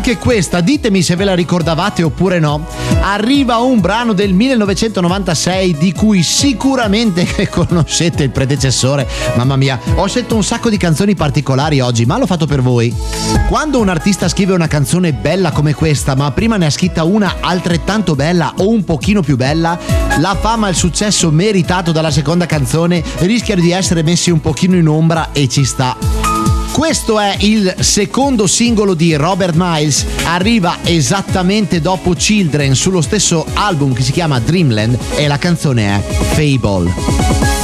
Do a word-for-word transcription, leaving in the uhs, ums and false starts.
anche questa, ditemi se ve la ricordavate oppure no. Arriva un brano del millenovecentonovantasei di cui sicuramente conoscete il predecessore. Mamma mia, ho scelto un sacco di canzoni particolari oggi, ma l'ho fatto per voi. Quando un artista scrive una canzone bella come questa, ma prima ne ha scritta una altrettanto bella o un pochino più bella, la fama e il successo meritato dalla seconda canzone rischiano di essere messi un pochino in ombra e ci sta. Questo è il secondo singolo di Robert Miles, arriva esattamente dopo Children sullo stesso album che si chiama Dreamland e la canzone è Fable.